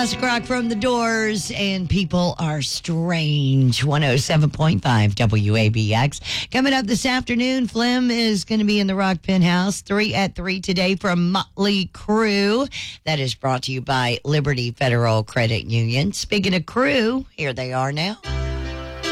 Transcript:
Classic rock from the Doors and People Are Strange. 107.5 WABX. Coming up this afternoon, Flim is going to be in the Rock Penthouse 3 at 3 today from Motley Crue. That is brought to you by Liberty Federal Credit Union. Speaking of Crue, here they are now.